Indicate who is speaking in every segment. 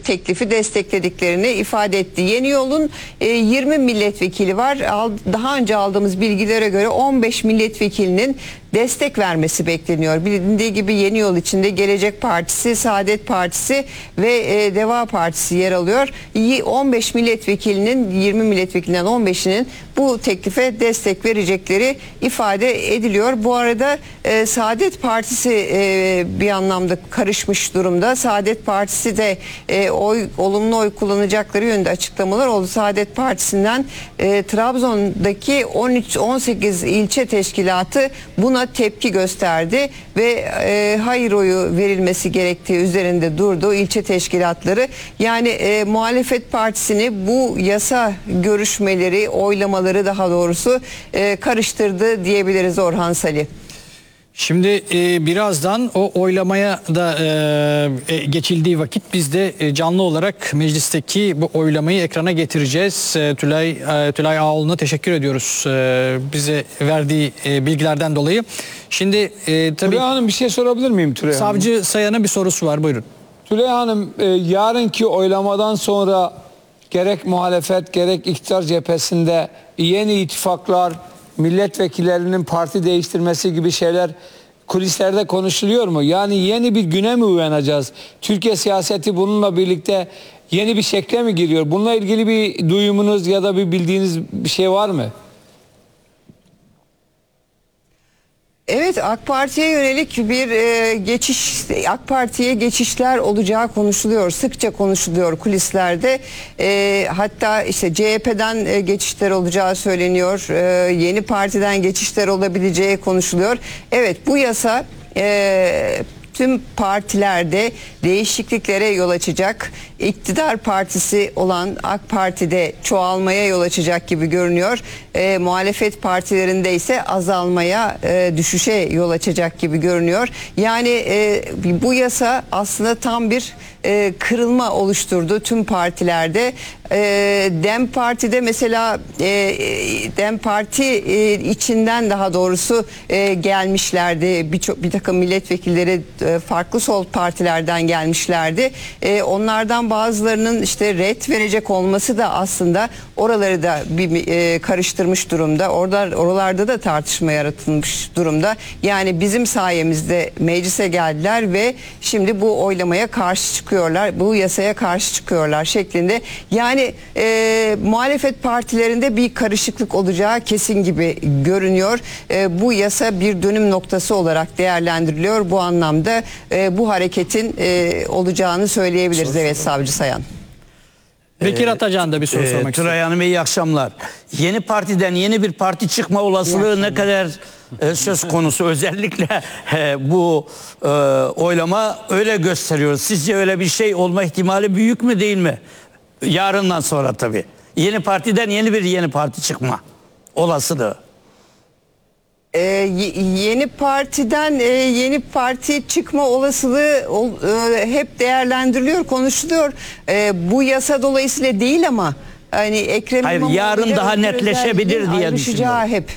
Speaker 1: teklifi desteklediklerini ifade etti. Yeni Yol'un 20 milletvekili var. Daha önce aldığımız bilgilere göre 15 milletvekilinin destek vermesi bekleniyor. Bilindiği gibi Yeni Yol içinde Gelecek Partisi, Saadet Partisi ve Deva Partisi yer alıyor. 15 milletvekilinin 20 milletvekilinden 15'inin bu teklife destek verecekleri ifade ediliyor. Bu arada Saadet Partisi bir anlamda karışmış durumda. Saadet Partisi de olumlu oy kullanacakları yönünde açıklamalar oldu. Saadet Partisi'nden Trabzon'daki 13-18 ilçe teşkilatı buna tepki gösterdi ve hayır oyu verilmesi gerektiği üzerinde durdu ilçe teşkilatları. Yani muhalefet partisini bu yasa görüşmeleri, oylamaları daha doğrusu karıştırdı diyebiliriz Orhan Salih.
Speaker 2: Şimdi birazdan o oylamaya da geçildiği vakit biz de canlı olarak meclisteki bu oylamayı ekrana getireceğiz. Tülay Ağoğlu'na teşekkür ediyoruz bize verdiği bilgilerden dolayı. Şimdi tabii
Speaker 3: Tülay Hanım bir şey sorabilir miyim Tülay Hanım?
Speaker 2: Savcı Sayan'a bir sorusu var, buyurun.
Speaker 3: Tülay Hanım yarınki oylamadan sonra gerek muhalefet gerek iktidar cephesinde yeni ittifaklar, milletvekillerinin parti değiştirmesi gibi şeyler kulislerde konuşuluyor mu? Yani yeni bir güne mi uyanacağız? Türkiye siyaseti bununla birlikte yeni bir şekle mi giriyor? Bununla ilgili bir duyumunuz ya da bir bildiğiniz bir şey var mı?
Speaker 1: Evet, AK Parti'ye yönelik bir AK Parti'ye geçişler olacağı konuşuluyor. Sıkça konuşuluyor kulislerde. Hatta işte CHP'den geçişler olacağı söyleniyor. Yeni partiden geçişler olabileceği konuşuluyor. Evet, bu yasa tüm partilerde değişikliklere yol açacak. İktidar partisi olan AK Parti'de çoğalmaya yol açacak gibi görünüyor. Muhalefet partilerinde ise azalmaya, düşüşe yol açacak gibi görünüyor. Yani bu yasa aslında tam bir kırılma oluşturdu tüm partilerde. DEM Parti'de mesela DEM Parti içinden daha doğrusu gelmişlerdi. Bir takım milletvekilleri farklı sol partilerden gelmişlerdi. Onlardan bazılarının işte ret verecek olması da aslında oraları da bir karıştırmış durumda. Oralarda da tartışma yaratılmış durumda. Yani bizim sayemizde meclise geldiler ve şimdi bu oylamaya karşı çıkıyorlar. Bu yasaya karşı çıkıyorlar şeklinde. Yani muhalefet partilerinde bir karışıklık olacağı kesin gibi görünüyor. Bu yasa bir dönüm noktası olarak değerlendiriliyor. Bu anlamda bu hareketin olacağını söyleyebiliriz. Evet Savcı Sayan.
Speaker 2: Bekir Atacan da bir soru sormak istiyor.
Speaker 4: Tülay Hanım iyi akşamlar. Yeni partiden yeni bir parti çıkma olasılığı ne kadar söz konusu? Özellikle bu oylama öyle gösteriyor. Sizce öyle bir şey olma ihtimali büyük mü değil mi? Yarından sonra tabii. Yeni partiden yeni parti çıkma olasılığı.
Speaker 1: Yeni partiden yeni parti çıkma olasılığı hep değerlendiriliyor, konuşuluyor. Bu yasa dolayısıyla değil ama hani Ekrem
Speaker 4: Hayır,
Speaker 1: İmamoğlu
Speaker 4: yarın daha netleşebilir diye düşünüyorum.
Speaker 1: hep.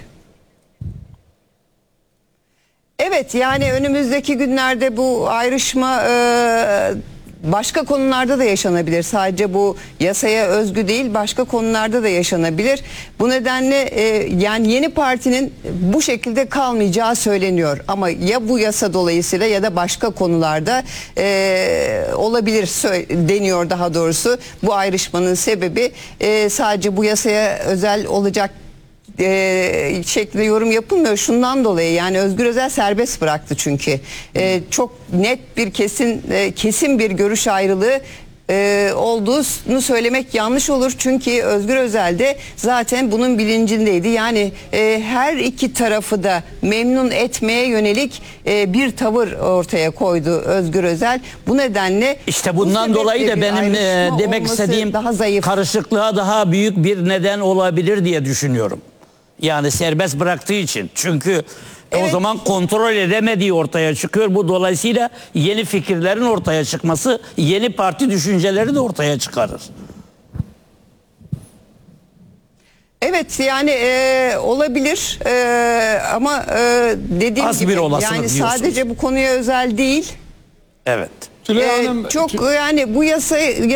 Speaker 1: Evet, yani önümüzdeki günlerde bu ayrışma başka konularda da yaşanabilir. Sadece bu yasaya özgü değil, başka konularda da yaşanabilir. Bu nedenle yani yeni partinin bu şekilde kalmayacağı söyleniyor. Ama ya bu yasa dolayısıyla ya da başka konularda olabilir deniyor daha doğrusu. Bu ayrışmanın sebebi sadece bu yasaya özel olacak şeklinde yorum yapılmıyor. Şundan dolayı, yani Özgür Özel serbest bıraktı çünkü. Çok net bir kesin bir görüş ayrılığı olduğunu söylemek yanlış olur. Çünkü Özgür Özel de zaten bunun bilincindeydi. Yani her iki tarafı da memnun etmeye yönelik bir tavır ortaya koydu Özgür Özel. Bu nedenle
Speaker 4: işte bundan dolayı da benim demek istediğim karışıklığa daha büyük bir neden olabilir diye düşünüyorum. Yani serbest bıraktığı için. Çünkü o zaman kontrol edemediği ortaya çıkıyor. Bu dolayısıyla yeni fikirlerin ortaya çıkması, yeni parti düşünceleri de ortaya çıkarır.
Speaker 1: Evet, yani olabilir ama dediğim
Speaker 4: Az
Speaker 1: gibi
Speaker 4: bir olasılık
Speaker 1: yani
Speaker 4: diyorsunuz.
Speaker 1: sadece bu konuya özel değil.
Speaker 4: Evet.
Speaker 3: Tülay Hanım,
Speaker 1: Çok yani bu yasa